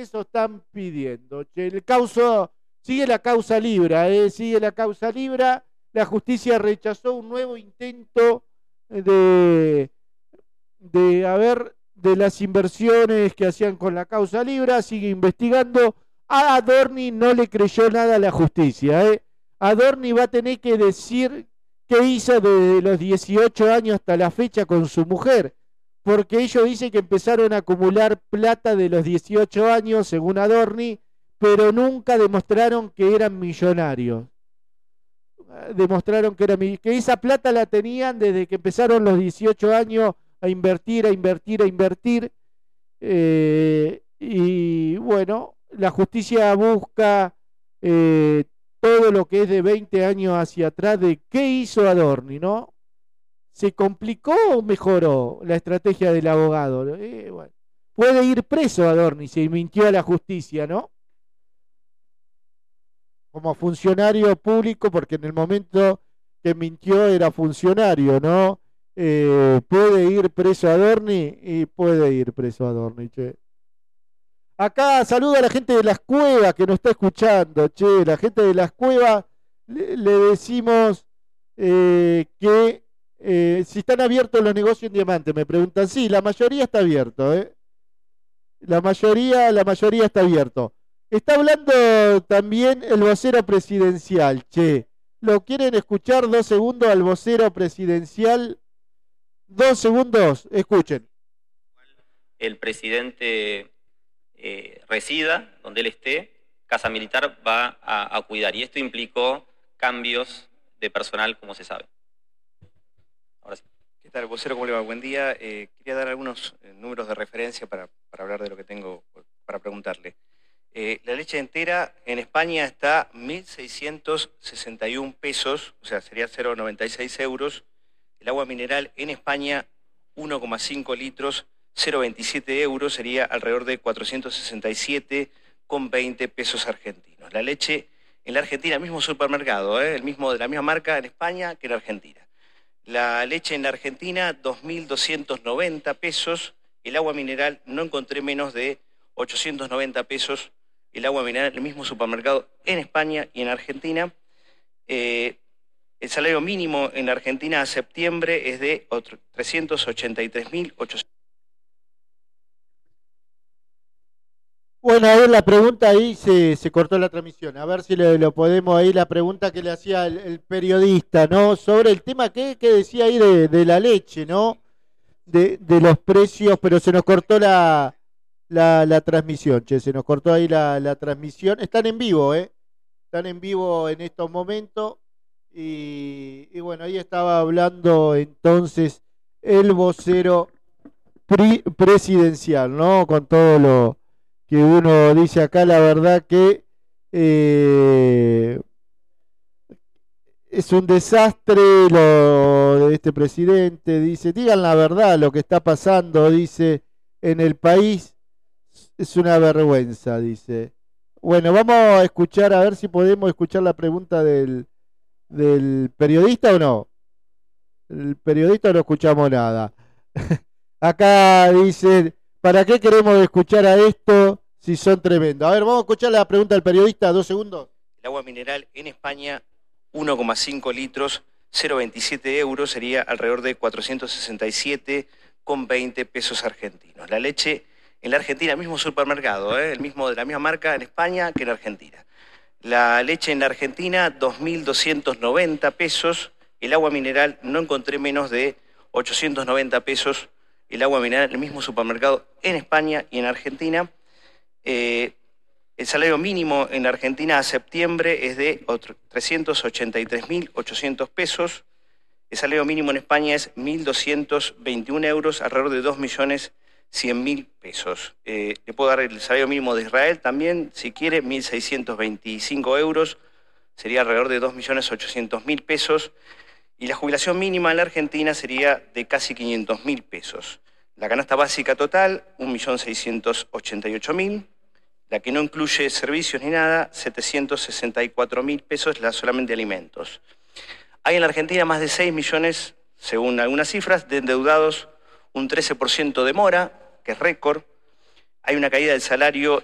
Eso están pidiendo. Che, sigue la causa Libra, sigue la causa Libra. La justicia rechazó un nuevo intento de las inversiones que hacían con la causa Libra. Sigue investigando. A Adorni no le creyó nada a la justicia. Adorni va a tener que decir qué hizo desde los 18 años hasta la fecha con su mujer, porque ellos dicen que empezaron a acumular plata de los 18 años, según Adorni, pero nunca demostraron que eran millonarios. Demostraron que esa plata la tenían desde que empezaron los 18 años a invertir. Y bueno, la justicia busca todo lo que es de 20 años hacia atrás de qué hizo Adorni, ¿no? ¿Se complicó o mejoró la estrategia del abogado? Bueno, puede ir preso Adorni si mintió a la justicia, ¿no? Como funcionario público, porque en el momento que mintió era funcionario, ¿no? ¿Puede ir preso Adorni? Y puede ir preso Adorni, che. Acá saluda a la gente de Las Cuevas que nos está escuchando, che. La gente de Las Cuevas le decimos que si están abiertos los negocios en Diamante, me preguntan. Sí, la mayoría está abierto, La mayoría está abierto. Está hablando también el vocero presidencial, che. ¿Lo quieren escuchar 2 segundos al vocero presidencial? 2 segundos, escuchen. El presidente resida, donde él esté, Casa Militar va a cuidar. Y esto implicó cambios de personal, como se sabe. Ahora sí. ¿Qué tal, vocero? ¿Cómo le va? Buen día. Quería dar algunos números de referencia para hablar de lo que tengo para preguntarle. La leche entera en España está 1.661 pesos, o sea, sería 0,96 euros. El agua mineral en España, 1,5 litros, 0,27 euros, sería alrededor de 467,20 pesos argentinos. La leche en la Argentina, el mismo supermercado, el mismo de la misma marca en España que en Argentina. La leche en la Argentina, 2.290 pesos. El agua mineral, no encontré menos de 890 pesos. El agua mineral en el mismo supermercado en España y en Argentina. El salario mínimo en la Argentina a septiembre es de 383.800. Bueno, a ver la pregunta ahí, se cortó la transmisión. A ver si lo podemos ahí, la pregunta que le hacía el periodista, ¿no? Sobre el tema que decía ahí de la leche, ¿no? De los precios, pero se nos cortó la transmisión, che, se nos cortó ahí la transmisión. Están en vivo, Están en vivo en estos momentos. Y bueno, ahí estaba hablando entonces el vocero presidencial, ¿no? Con todo lo que uno dice acá, la verdad que es un desastre lo de este presidente. Dice, digan la verdad, lo que está pasando, dice, en el país es una vergüenza, dice. Bueno, vamos a escuchar, a ver si podemos escuchar la pregunta del periodista o no. El periodista no escuchamos nada. Acá dicen, ¿para qué queremos escuchar a esto si son tremendos? A ver, vamos a escuchar la pregunta del periodista, 2 segundos. El agua mineral en España, 1,5 litros, 0,27 euros, sería alrededor de 467,20 pesos argentinos. La leche en la Argentina, el mismo supermercado, el mismo de la misma marca en España que en Argentina. La leche en la Argentina, 2.290 pesos. El agua mineral, no encontré menos de 890 pesos. El agua mineral, el mismo supermercado en España y en Argentina. El salario mínimo en la Argentina a septiembre es de 383.800 pesos. El salario mínimo en España es 1.221 euros, alrededor de 2.100.000 pesos. Le puedo dar el salario mínimo de Israel también, si quiere, 1.625 euros, sería alrededor de 2.800.000 pesos. Y la jubilación mínima en la Argentina sería de casi 500.000 pesos. La canasta básica total, 1.688.000. La que no incluye servicios ni nada, 764.000 pesos, la solamente alimentos. Hay en la Argentina más de 6 millones, según algunas cifras, de endeudados, un 13% de mora, que es récord. Hay una caída del salario